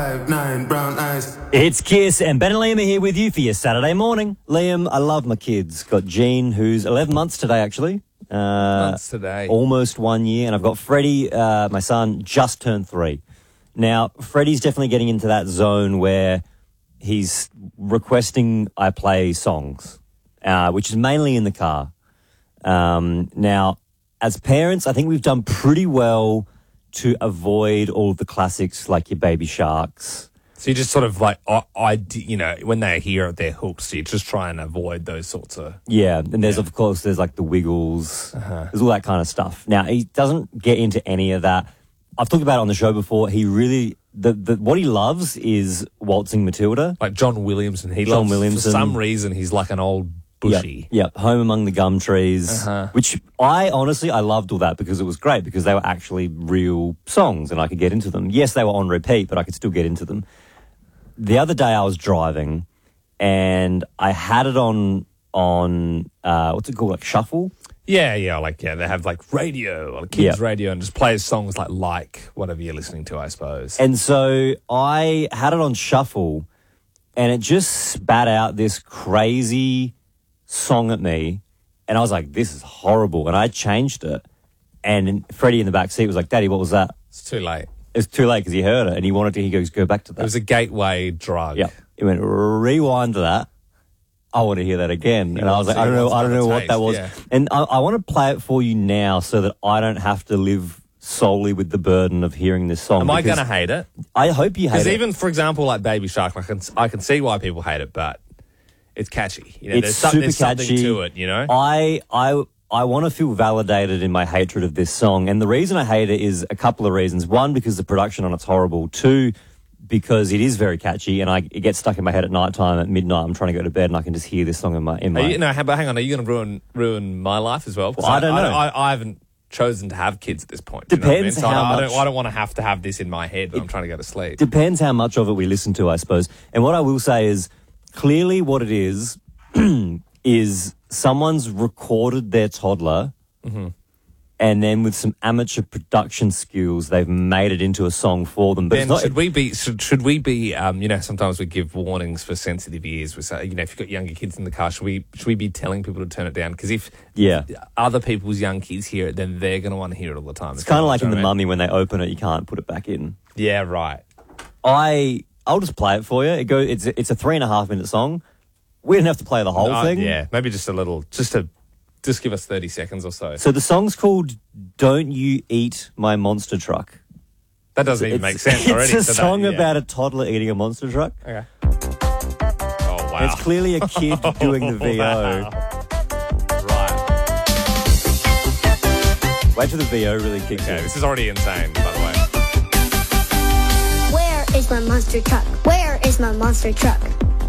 5'9", brown eyes. It's Kiss, and Ben and Liam are here with you for your Saturday morning. Liam, I love my kids. Got Jean, who's 11 months today, actually. Months today. Almost 1 year. And I've got Freddie, my son, just turned 3. Now, Freddie's definitely getting into that zone where he's requesting I play songs, which is mainly in the car. Now, as parents, I think we've done pretty well to avoid all of the classics like your Baby Sharks. So you just sort of like, when they hear it, they're hooked. So you just try and avoid those sorts of... Yeah, and there's, of course, there's like the Wiggles. There's all that kind of stuff. Now, he doesn't get into any of that. I've talked about it on the show before. He really... what he loves is Waltzing Matilda. Like John Williamson. John Williamson. For some reason, he's like an old bushy. Yep. Home Among the Gum Trees, which I loved all that because it was great because they were actually real songs and I could get into them. Yes, they were on repeat, but I could still get into them. The other day I was driving and I had it on what's it called, like shuffle? Yeah, they have like radio, or kids radio, and just plays songs like whatever you're listening to, I suppose. And so I had it on shuffle and it just spat out this crazy song at me, and I was like, this is horrible, and I changed it, and Freddie in the back seat was like, Daddy, what was that? It's too late. It's too late because he heard it, and he wanted to, he goes, go back to that. It was a gateway drug. Yeah. He went, rewind to that. I want to hear that again. And I was like, I don't know what that was. Yeah. And I want to play it for you now so that I don't have to live solely with the burden of hearing this song. Am I going to hate it? I hope you hate it. Because even, for example, like Baby Shark, I can see why people hate it, but it's catchy. It's super there's catchy. Something to it, you know? I want to feel validated in my hatred of this song. And the reason I hate it is a couple of reasons. One, because the production on it's horrible. Two, because it is very catchy and it gets stuck in my head at night time. At midnight, I'm trying to go to bed and I can just hear this song in my... But hang on, are you going to ruin my life as well? Well, I don't know. I haven't chosen to have kids at this point. Depends you know what I mean? how much... I don't want to have this in my head when I'm trying to go to sleep. Depends how much of it we listen to, I suppose. And what I will say is, clearly what it is someone's recorded their toddler and then with some amateur production skills, they've made it into a song for them. But Ben, should we be, sometimes we give warnings for sensitive ears. We say, if you've got younger kids in the car, should we be telling people to turn it down? Because if other people's young kids hear it, then they're going to want to hear it all the time. It's kind of like in The Mummy when they open it, you can't put it back in. Yeah, right. I'll just play it for you. It's a 3.5 minute song. We didn't have to play the whole thing. Yeah, maybe just a little, just give us 30 seconds or so. So the song's called Don't You Eat My Monster Truck. That doesn't even make sense already. It's a song about a toddler eating a monster truck. Okay. Oh, wow. It's clearly a kid doing the VO. Wow. Right. Wait till the VO really kicks in. This is already insane, by the way. Where is my monster truck? Where is my monster truck?